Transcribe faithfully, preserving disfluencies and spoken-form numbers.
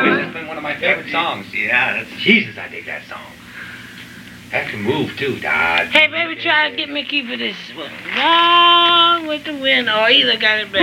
always has been one of my favorite songs. Yeah, that's Jesus. I dig that song. That can move too, Dad. Hey, baby, try to get me a key for this one. Gone with the wind, or either got it back.